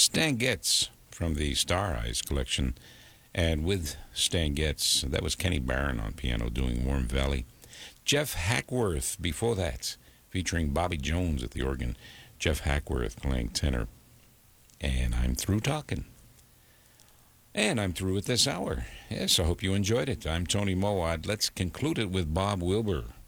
Stan Getz from the Star Eyes collection. And with Stan Getz, that was Kenny Barron on piano doing Warm Valley. Jeff Hackworth before that, featuring Bobby Jones at the organ. Jeff Hackworth playing tenor. And I'm through talking. And I'm through at this hour. Yes, I hope you enjoyed it. I'm Tony Mowat. Let's conclude it with Bob Wilber